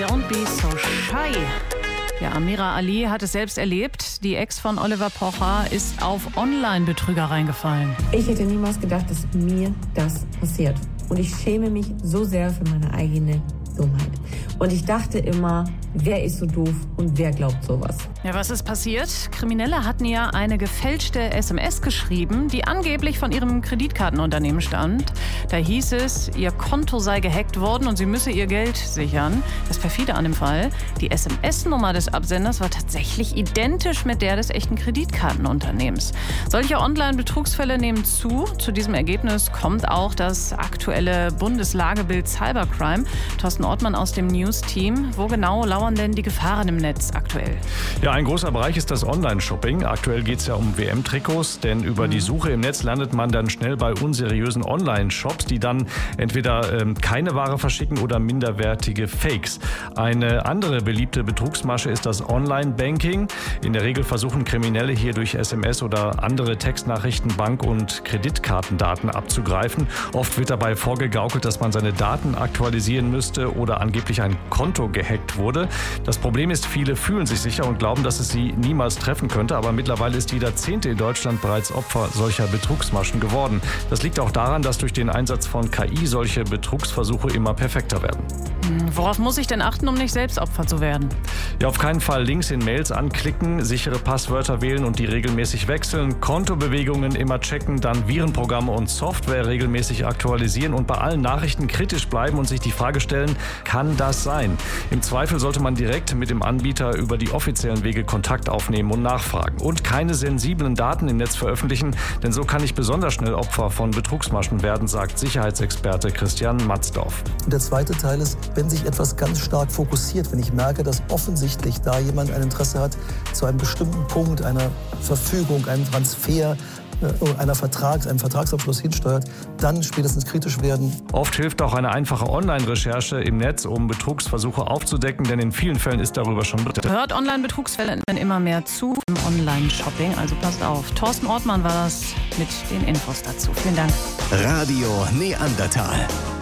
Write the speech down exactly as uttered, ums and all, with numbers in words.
Don't be so shy. Ja, Amira Ali hat es selbst erlebt. Die Ex von Oliver Pocher ist auf Online-Betrüger reingefallen. Ich hätte niemals gedacht, dass mir das passiert. Und ich schäme mich so sehr für meine eigene Dummheit. Und ich dachte immer, wer ist so doof und wer glaubt sowas? Ja, was ist passiert? Kriminelle hatten ihr eine gefälschte S M S geschrieben, die angeblich von ihrem Kreditkartenunternehmen stammt. Da hieß es, ihr Konto sei gehackt worden und sie müsse ihr Geld sichern. Das perfide an dem Fall: die S M S-Nummer des Absenders war tatsächlich identisch mit der des echten Kreditkartenunternehmens. Solche Online-Betrugsfälle nehmen zu. Zu diesem Ergebnis kommt auch das aktuelle Bundeslagebild Cybercrime. Thorsten Ortmann aus dem News-Team. Wo genau lauern denn die Gefahren im Netz aktuell? Ja, ein großer Bereich ist das Online-Shopping. Aktuell geht es ja um W M-Trikots, denn über die Suche im Netz landet man dann schnell bei unseriösen Online-Shops, die dann entweder ähm, keine Ware verschicken oder minderwertige Fakes. Eine andere beliebte Betrugsmasche ist das Online-Banking. In der Regel versuchen Kriminelle hier durch S M S oder andere Textnachrichten Bank- und Kreditkartendaten abzugreifen. Oft wird dabei vorgegaukelt, dass man seine Daten aktualisieren müsste oder angeblich ein Konto gehackt wurde. Das Problem ist, viele fühlen sich sicher und glauben, dass es sie niemals treffen könnte. Aber mittlerweile ist jeder Zehnte in Deutschland bereits Opfer solcher Betrugsmaschen geworden. Das liegt auch daran, dass durch den Einsatz von K I solche Betrugsversuche immer perfekter werden. Worauf muss ich denn achten, um nicht selbst Opfer zu werden? Ja, auf keinen Fall Links in Mails anklicken, sichere Passwörter wählen und die regelmäßig wechseln, Kontobewegungen immer checken, dann Virenprogramme und Software regelmäßig aktualisieren und bei allen Nachrichten kritisch bleiben und sich die Frage stellen, kann das sein? Im Zweifel sollte man direkt mit dem Anbieter über die offiziellen Wege Kontakt aufnehmen und nachfragen. Und keine sensiblen Daten im Netz veröffentlichen, denn so kann ich besonders schnell Opfer von Betrugsmaschen werden, sagt Sicherheitsexperte Christian Matzdorf. Und der zweite Teil ist, wenn sich etwas ganz stark fokussiert, wenn ich merke, dass offensichtlich da jemand ein Interesse hat, zu einem bestimmten Punkt, einer Verfügung, einem Transfer, einer Vertrags, einem Vertragsabschluss hinsteuert, dann spätestens kritisch werden. Oft hilft auch eine einfache Online-Recherche im Netz, um Betrugsversuche aufzudecken, denn in vielen Fällen ist darüber schon berichtet. Hört Online-Betrugsfällen immer mehr zu im Online-Shopping, also passt auf. Thorsten Ortmann war das mit den Infos dazu. Vielen Dank. Radio Neandertal.